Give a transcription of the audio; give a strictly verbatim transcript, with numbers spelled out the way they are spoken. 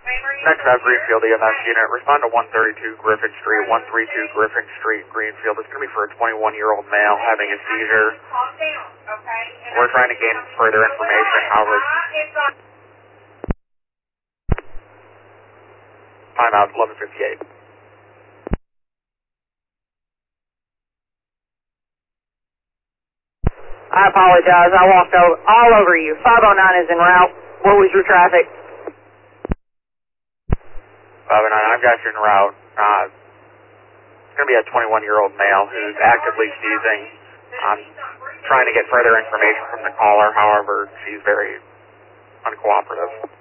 Next up, Greenfield E M S unit. Respond to one thirty-two Griffin Street, one thirty-two Griffin Street, Greenfield. It's going to be for a twenty-one-year-old male having a seizure. We're trying to gain further information. However, timeout eleven fifty-eight. I apologize. I walked over, all over you. five oh nine is en route. What was your traffic? five oh nine, I've got you en route. Uh, it's going to be a twenty-one-year-old male who's actively seizing. I'm trying to get further information from the caller. However, she's very uncooperative.